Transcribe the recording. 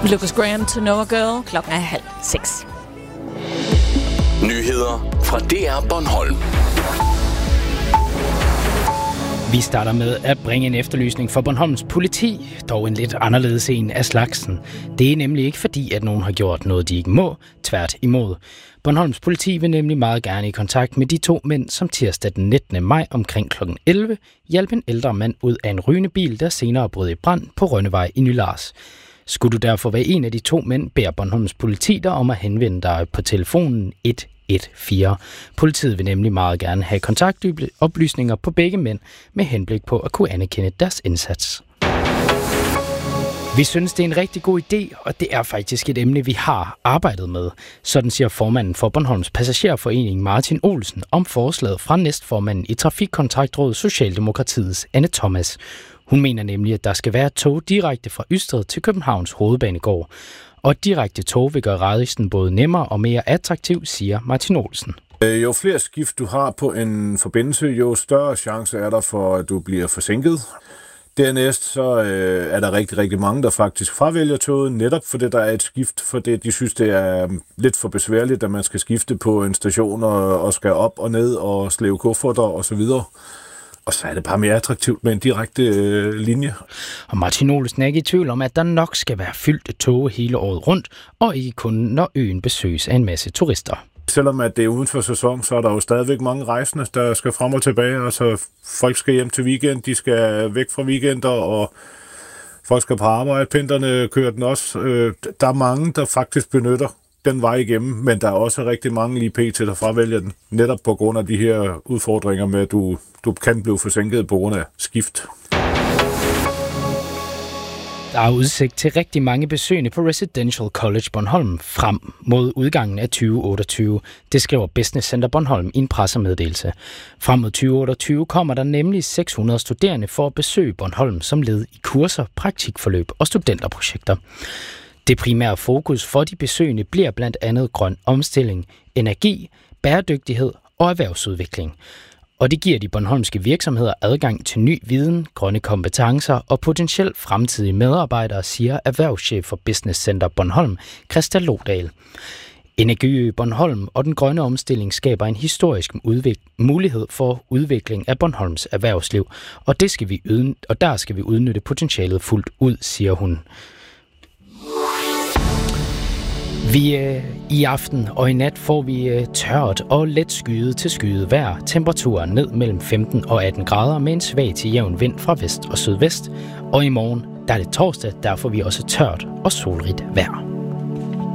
Lucas Graham to Know a Girl. Klokken er 5:30. Nyheder fra DR Bornholm. Vi starter med at bringe en efterlysning for Bornholms politi, dog en lidt anderledes en af slagsen. Det er nemlig ikke fordi, at nogen har gjort noget, de ikke må, tvært imod. Bornholms politi vil nemlig meget gerne i kontakt med de 2 mænd, som tirsdag den 19. maj omkring kl. 11 hjalp en ældre mand ud af en rygende bil, der senere brød i brand på Rønnevej i Nylars. Skulle du derfor være en af de 2 mænd, beder Bornholms politi dig om at henvende dig på telefonen 114. Politiet vil nemlig meget gerne have kontaktoplysninger på begge mænd med henblik på at kunne anerkende deres indsats. Vi synes, det er en rigtig god idé, og det er faktisk et emne, vi har arbejdet med. Sådan siger formanden for Bornholms Passagerforening Martin Olsen om forslaget fra næstformanden i Trafikkontraktrådet Socialdemokratiets Anne Thomas. Hun mener nemlig, at der skal være tog direkte fra Ystad til Københavns Hovedbanegård. Og direkte tog vil gøre rejsen både nemmere og mere attraktiv, siger Martin Olsen. Jo flere skift du har på en forbindelse, jo større chance er der for, at du bliver forsinket. Dernæst så er der rigtig, rigtig mange, der faktisk fravælger toget, netop fordi der er et skift, fordi de synes, det er lidt for besværligt, at man skal skifte på en station og skal op og ned og slæve kufferter osv. Og så er det bare mere attraktivt med en direkte linje. Og Martin Olsen er ikke i tvivl om, at der nok skal være fyldte tog hele året rundt, og ikke kun når øen besøges af en masse turister. Selvom at det er uden for sæson, så er der jo stadigvæk mange rejsende, der skal frem og tilbage. Altså folk skal hjem til weekend, de skal væk fra weekender, og folk skal på arbejde. Pendlerne kører den også. Der er mange, der faktisk benytter den vej igennem, men der er også rigtig mange lige pt. Der fravælger den, netop på grund af de her udfordringer med, at du kan blive forsinket på grund af skift. Der er udsigt til rigtig mange besøgende på Residential College Bornholm frem mod udgangen af 2028. Det skriver Business Center Bornholm i en pressemeddelelse. Frem mod 2028 kommer der nemlig 600 studerende for at besøge Bornholm som led i kurser, praktikforløb og studenterprojekter. Det primære fokus for de besøgende bliver blandt andet grøn omstilling, energi, bæredygtighed og erhvervsudvikling. Og det giver de bornholmske virksomheder adgang til ny viden, grønne kompetencer og potentielt fremtidige medarbejdere, siger erhvervschef for Business Center Bornholm, Christa Lodal. Energiø Bornholm og den grønne omstilling skaber en historisk mulighed for udvikling af Bornholms erhvervsliv, og der skal vi udnytte potentialet fuldt ud, siger hun. I aften og i nat får vi tørt og let skyet til skyet vejr. Temperaturen ned mellem 15 og 18 grader med en svag til jævn vind fra vest og sydvest. Og i morgen, der er det torsdag, der får vi også tørt og solrigt vejr.